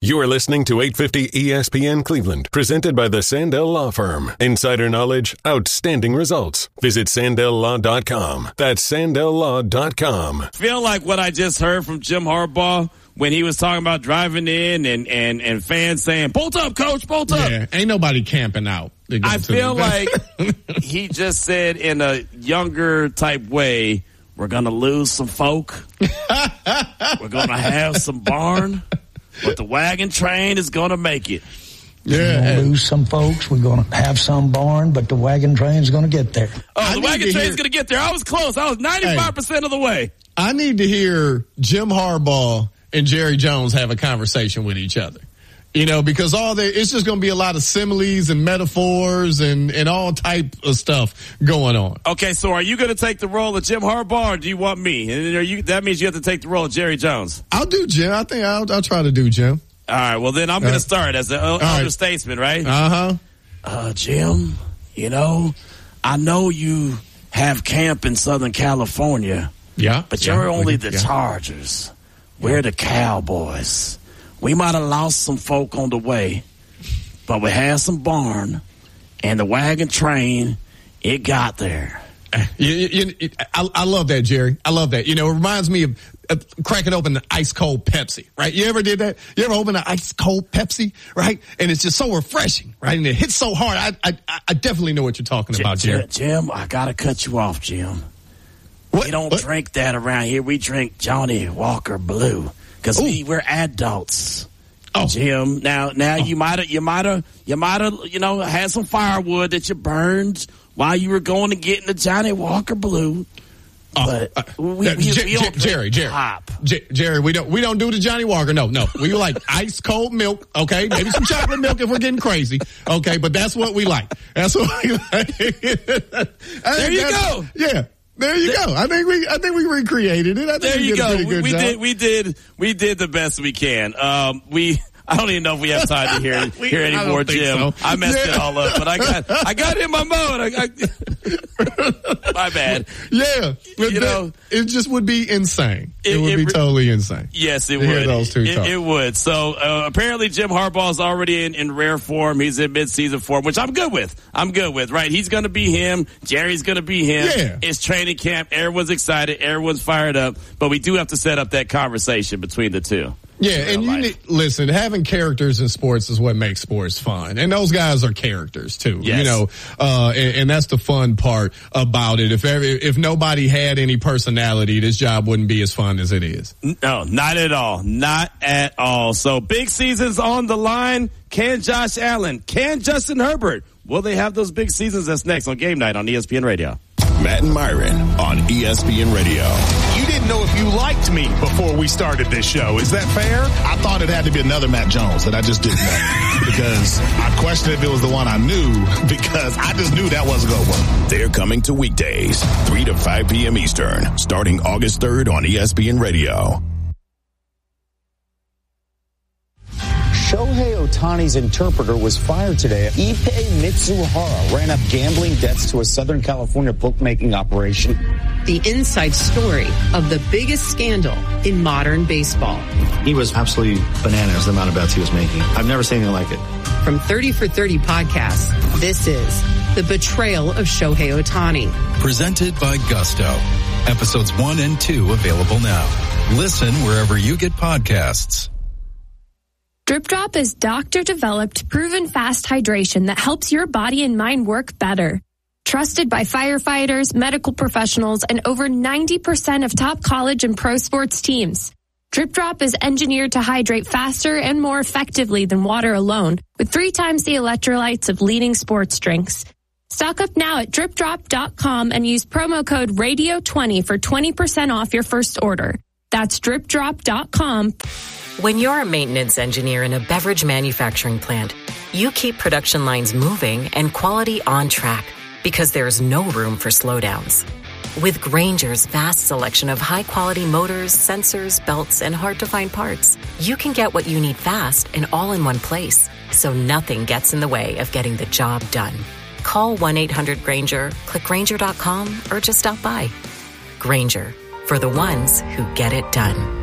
You are listening to 850 ESPN Cleveland, presented by the Sandell Law Firm. Insider knowledge, outstanding results. Visit SandellLaw.com. That's SandellLaw.com. I feel like what I just heard from Jim Harbaugh when he was talking about driving in and fans saying, bolt up, coach, bolt up. Yeah, ain't nobody camping out. I feel like he just said in a younger type way, we're going to lose some folk. We're going to have some barn, but the wagon train is going to make it. Yeah. We're going to lose some folks. We're going to have some barn, but the wagon train's going to get there. Oh, the wagon train's going to get there. I was close. I was 95% of the way. I need to hear Jim Harbaugh and Jerry Jones have a conversation with each other. You know, because it's just going to be a lot of similes and metaphors and all type of stuff going on. Okay, so are you going to take the role of Jim Harbaugh, or do you want me? And that means you have to take the role of Jerry Jones. I'll do Jim. I think I'll try to do Jim. All right, well, then I'm going to start as the elder statesman, right? Jim, you know, I know you have camp in Southern California. Yeah. But you're only the Chargers. We're the Cowboys. We might have lost some folk on the way, but we had some barn, and the wagon train, it got there. I love that, Jerry. I love that. You know, it reminds me of cracking open the ice cold Pepsi, right? You ever did that? You ever open an ice cold Pepsi, right? And it's just so refreshing, right? And it hits so hard. I definitely know what you're talking about, Jerry. Jim, I got to cut you off, Jim. We don't drink that around here. We drink Johnny Walker Blue. Because we're adults, Jim. Now you might have, had some firewood that you burned while you were going to get in the Johnny Walker Blue. But we don't Jerry, pop. Jerry, we don't do the Johnny Walker. No. We like ice cold milk. Okay, maybe some chocolate milk if we're getting crazy. Okay, but that's what we like. That's what we like. There you go. Yeah. There you go. I think we recreated it. I think there you go. We did the best we can. I don't even know if we have time to hear any more, Jim. So. I messed it all up, but I got in my mode. My bad. Yeah, it just would be insane. It would be totally insane. Yes, it would. Hear those two talk. It would. So apparently, Jim Harbaugh is already in rare form. He's in midseason form, which I'm good with. Right? He's going to be him. Jerry's going to be him. Yeah. It's training camp. Everyone's excited. Everyone's fired up. But we do have to set up that conversation between the two. Yeah, and listen, having characters in sports is what makes sports fun. And those guys are characters too. Yes. You know, and that's the fun part about it. If nobody had any personality, this job wouldn't be as fun as it is. No, not at all. Not at all. So big seasons on the line. Can Josh Allen? Can Justin Herbert? Will they have those big seasons? That's next on Game Night on ESPN Radio. Matt and Myron on ESPN Radio. You didn't know if you liked me before we started this show. Is that fair? I thought it had to be another Matt Jones that I just didn't know. Because I questioned if it was the one I knew, because I just knew that wasn't going to work. They're coming to weekdays, 3 to 5 p.m. Eastern, starting August 3rd on ESPN Radio. Shohei Ohtani's interpreter was fired today. Ippei Mitsuhara ran up gambling debts to a Southern California bookmaking operation. The inside story of the biggest scandal in modern baseball. He was absolutely bananas, the amount of bets he was making. I've never seen anything like it. From 30 for 30 podcasts, this is The Betrayal of Shohei Ohtani. Presented by Gusto. Episodes 1 and 2 available now. Listen wherever you get podcasts. Drip Drop is doctor-developed, proven fast hydration that helps your body and mind work better. Trusted by firefighters, medical professionals, and over 90% of top college and pro sports teams. Drip Drop is engineered to hydrate faster and more effectively than water alone, with 3 times the electrolytes of leading sports drinks. Stock up now at dripdrop.com and use promo code RADIO20 for 20% off your first order. That's dripdrop.com. When you're a maintenance engineer in a beverage manufacturing plant, you keep production lines moving and quality on track because there's no room for slowdowns. With Grainger's vast selection of high-quality motors, sensors, belts, and hard-to-find parts, you can get what you need fast and all in one place, so nothing gets in the way of getting the job done. Call 1-800-GRAINGER, click Grainger.com, or just stop by. Grainger, for the ones who get it done.